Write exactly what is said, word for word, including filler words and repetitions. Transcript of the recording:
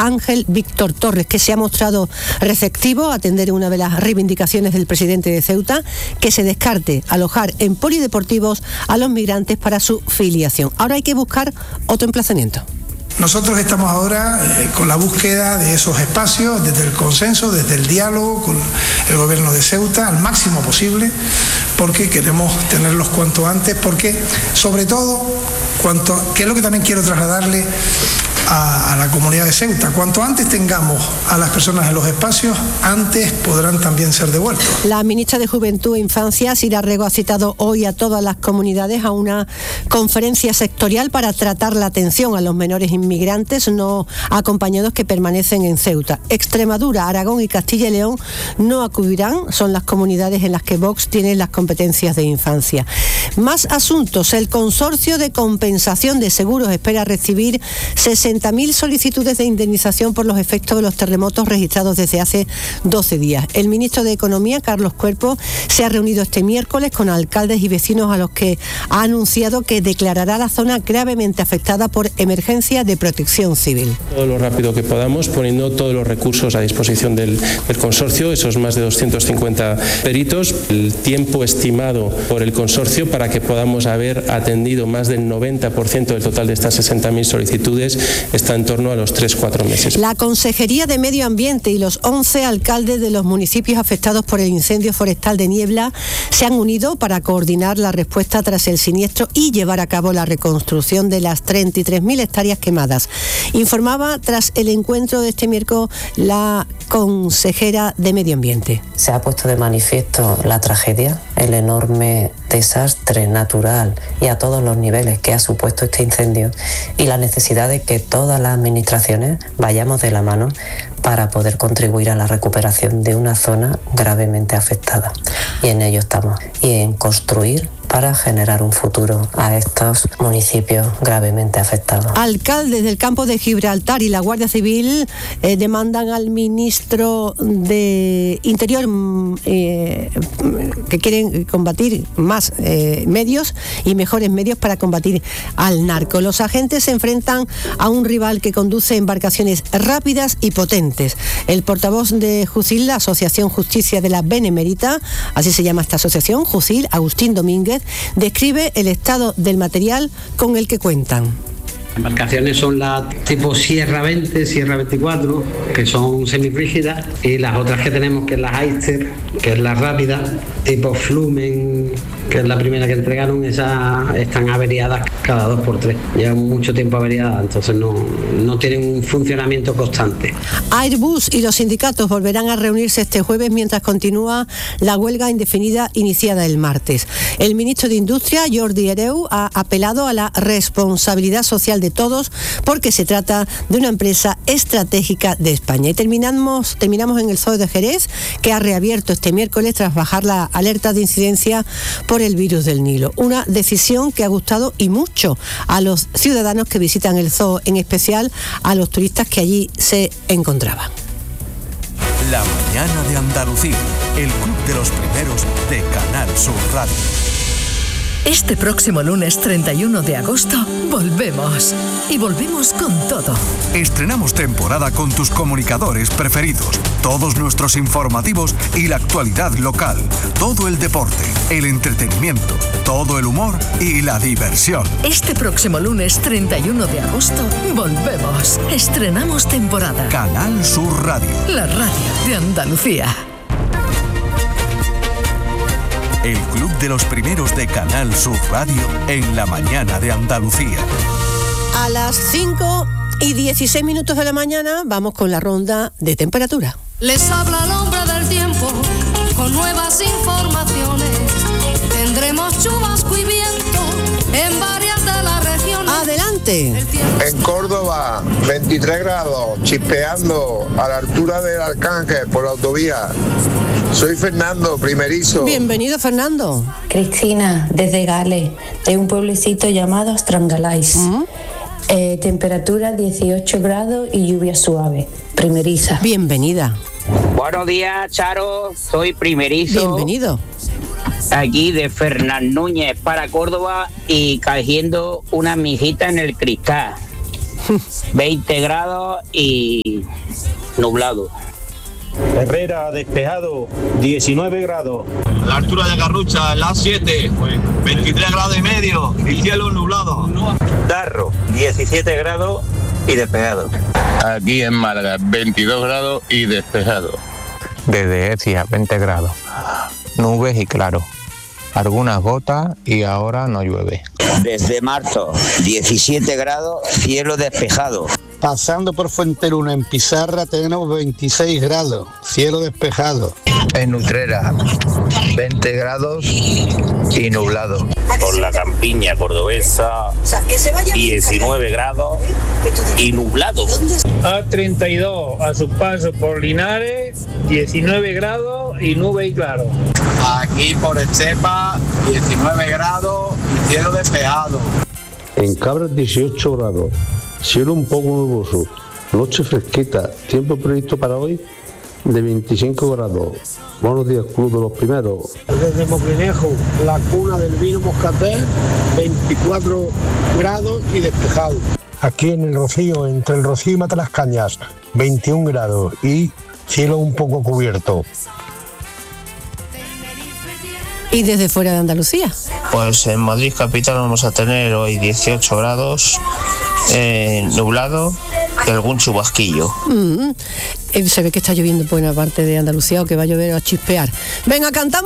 Ángel Víctor Torres, que se ha mostrado receptivo a atender una de las reivindicaciones del presidente de Ceuta, que se descarte alojar en polideportivos a los migrantes para su filiación. Ahora hay que buscar otro emplazamiento. Nosotros estamos ahora eh, con la búsqueda de esos espacios, desde el consenso, desde el diálogo con el gobierno de Ceuta, al máximo posible, porque queremos tenerlos cuanto antes, porque sobre todo, cuanto, que es lo que también quiero trasladarle a, a la comunidad de Ceuta, cuanto antes tengamos a las personas en los espacios, antes podrán también ser devueltos. La ministra de Juventud e Infancia, Sira Rego, ha citado hoy a todas las comunidades a una conferencia sectorial para tratar la atención a los menores inmigrantes no acompañados que permanecen en Ceuta. Extremadura, Aragón y Castilla y León no acudirán, son las comunidades en las que Vox tiene las competencias de infancia. Más asuntos. El Consorcio de Compensación de Seguros espera recibir sesenta mil solicitudes de indemnización por los efectos de los terremotos registrados desde hace doce días. El ministro de Economía, Carlos Cuerpo, se ha reunido este miércoles con alcaldes y vecinos a los que ha anunciado que declarará la zona gravemente afectada por emergencia de protección civil. Todo lo rápido que podamos, poniendo todos los recursos a disposición del, del consorcio, esos más de doscientos cincuenta peritos, el tiempo estimado por el consorcio para que podamos haber atendido más del noventa por ciento del total de estas sesenta mil solicitudes está en torno a los tres a cuatro meses. La Consejería de Medio Ambiente y los once alcaldes de los municipios afectados por el incendio forestal de Niebla se han unido para coordinar la respuesta tras el siniestro y llevar a cabo la reconstrucción de las treinta y tres mil hectáreas quemadas. Informaba tras el encuentro de este miércoles la consejera de Medio Ambiente. Se ha puesto de manifiesto la tragedia, el enorme desastre natural y a todos los niveles que ha supuesto este incendio y la necesidad de que todas las administraciones vayamos de la mano para poder contribuir a la recuperación de una zona gravemente afectada. Y en ello estamos. Y en construir para generar un futuro a estos municipios gravemente afectados. Alcaldes del campo de Gibraltar y la Guardia Civil eh, demandan al ministro de Interior eh, que quieren combatir más eh, medios y mejores medios para combatir al narco. Los agentes se enfrentan a un rival que conduce embarcaciones rápidas y potentes. El portavoz de Jucil, la Asociación Justicia de la Benemérita, así se llama esta asociación, Jucil, Agustín Domínguez, describe el estado del material con el que cuentan. Las embarcaciones son las tipo Sierra veinte, Sierra veinticuatro, que son semirrígidas, y las otras que tenemos, que es la Heister, que es la rápida, tipo Flumen, que es la primera que entregaron, esas están averiadas cada dos por tres. Llevan mucho tiempo averiadas, entonces no, no tienen un funcionamiento constante. Airbus y los sindicatos volverán a reunirse este jueves mientras continúa la huelga indefinida iniciada el martes. El ministro de Industria, Jordi Hereu, ha apelado a la responsabilidad social de todos porque se trata de una empresa estratégica de España. Y terminamos, terminamos en el Zoo de Jerez, que ha reabierto este miércoles tras bajar la alerta de incidencia por el virus del Nilo. Una decisión que ha gustado y mucho a los ciudadanos que visitan el zoo, en especial a los turistas que allí se encontraban. La mañana de Andalucía, el club de los primeros de Canal Sur Radio. Este próximo lunes treinta y uno de agosto volvemos. Y volvemos con todo. Estrenamos temporada con tus comunicadores preferidos, todos nuestros informativos y la actualidad local, todo el deporte, el entretenimiento, todo el humor y la diversión. Este próximo lunes treinta y uno de agosto volvemos. Estrenamos temporada. Canal Sur Radio. La radio de Andalucía. El club de los primeros de Canal Sur Radio en la mañana de Andalucía. A las cinco y dieciséis minutos de la mañana vamos con la ronda de temperatura. Les habla el hombre del tiempo con nuevas informaciones. Tendremos chubasco y viento en varias de las regiones. Adelante. En Córdoba, veintitrés grados, chispeando a la altura del Arcángel por la autovía. Soy Fernando, primerizo. Bienvenido, Fernando. Cristina, desde Gales, de un pueblecito llamado Strangalais. ¿Mm? Eh, temperatura dieciocho grados y lluvia suave. Primeriza. Bienvenida. Buenos días, Charo. Soy primerizo. Bienvenido. Aquí de Fernán Núñez para Córdoba y cogiendo una mijita en el cristal. veinte grados y nublado. Herrera, despejado, diecinueve grados. La altura de Garrucha, la siete, veintitrés grados y medio y cielo nublado. Darro, diecisiete grados y despejado. Aquí en Málaga, veintidós grados y despejado. Desde Ecija, veinte grados. Nubes y claro. Algunas gotas y ahora no llueve. Desde marzo, diecisiete grados, cielo despejado. Pasando por Fuenteluna, en Pizarra, tenemos veintiséis grados, cielo despejado. En Utrera, veinte grados y nublado. Por la campiña cordobesa, diecinueve grados y nublado. A treinta y dos, a su paso por Linares, diecinueve grados y nube y claro. Aquí por Estepa, diecinueve grados y cielo despejado. En Cabras, dieciocho grados, cielo un poco nuboso, noche fresquita, tiempo previsto para hoy de veinticinco grados. Buenos días, Club de los Primeros. Desde Moquinejo, la cuna del vino moscatel, veinticuatro grados y despejado. Aquí en el Rocío, entre el Rocío y Matalascañas, veintiún grados y cielo un poco cubierto. Y desde fuera de Andalucía. Pues en Madrid capital vamos a tener hoy dieciocho grados, eh, nublado y algún chubasquillo. Mm, eh, se ve que está lloviendo en buena parte de Andalucía o que va a llover o a chispear. Venga, cantamos.